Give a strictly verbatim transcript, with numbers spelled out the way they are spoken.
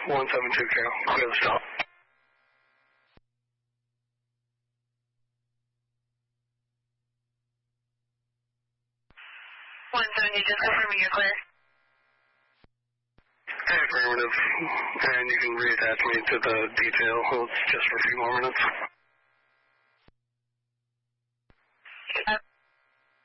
one seven two Carol. Clear the stop. one seven, you just confirming you're clear? Affirmative. And you can reattach me to the detail. It's just for a few more minutes.